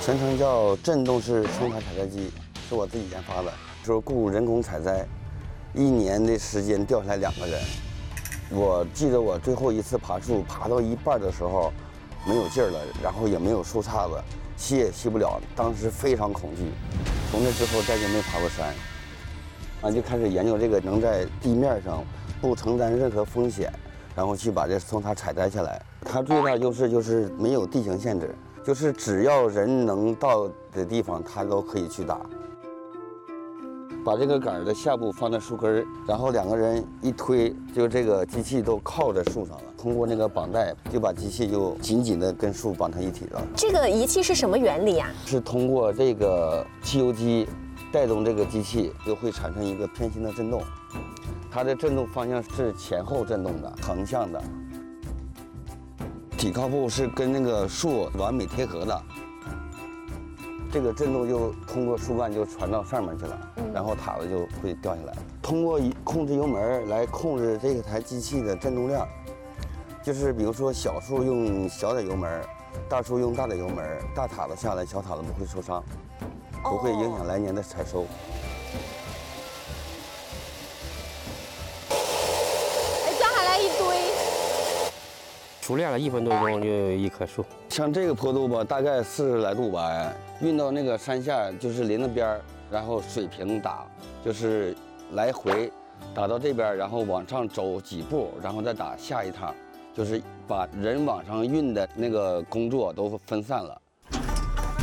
全称叫震动式松塔采摘机，是我自己研发的。说雇人工采摘，1年的时间钓下来2个人。我记得我最后一次爬树，爬到一半的时候没有劲儿了，然后也没有树杈子，吸也吸不了，当时非常恐惧。从那之后再就没爬过山，就开始研究这个能在地面上不承担任何风险，然后去把这松塔采摘下来。它最大优势就是没有地形限制，就是只要人能到的地方，它都可以去打。把这个杆的下部放在树根，然后2个人一推，就这个机器都靠在树上了。通过那个绑带，就把机器就紧紧的跟树绑成一体了。 这个仪器是什么原理呀？ 是通过这个汽油机带动这个机器，就会产生一个偏心的震动。它的震动方向是前后震动的，横向的。体靠部是跟那个树完美贴合的。这个震动就通过树干就传到上面去了，然后塔子就会掉下来。通过控制油门来控制这台机器的震动量，就是比如说小树用小点油门，大树用大的油门，大塔子下来，小塔子不会受伤，不会影响来年的采收。 掉下来一堆。 熟练了1分多钟就有1棵树。 像这个坡度吧，大概40来度吧，运到那个山下就是林子边儿，然后水平打，就是来回打到这边，然后往上走几步，然后再打下一趟，就是把人往上运的那个工作都分散了。